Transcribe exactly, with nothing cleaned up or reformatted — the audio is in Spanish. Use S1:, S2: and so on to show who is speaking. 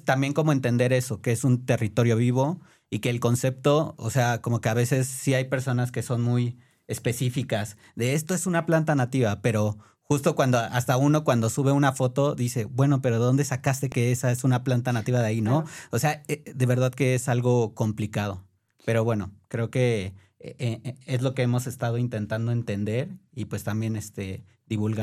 S1: es también como entender eso, que es un territorio vivo y que el concepto, o sea, como que a veces sí hay personas que son muy específicas de esto es una planta nativa, pero justo cuando hasta uno cuando sube una foto dice, bueno, pero ¿de dónde sacaste que esa es una planta nativa de ahí, no?
S2: Claro.
S1: O sea, eh, de verdad que es algo complicado. Pero bueno, creo que eh, eh, es lo que hemos estado intentando entender y pues también este divulgar.